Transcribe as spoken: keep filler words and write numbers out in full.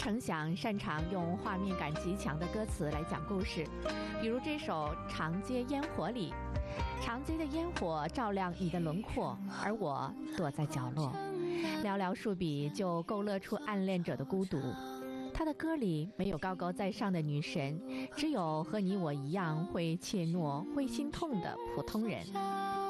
程响擅长用画面感极强的歌词来讲故事，比如这首《长街烟火》里，长街的烟火照亮你的轮廓，而我躲在角落，寥寥数笔就勾勒出暗恋者的孤独。他的歌里没有高高在上的女神，只有和你我一样会怯懦、会心痛的普通人。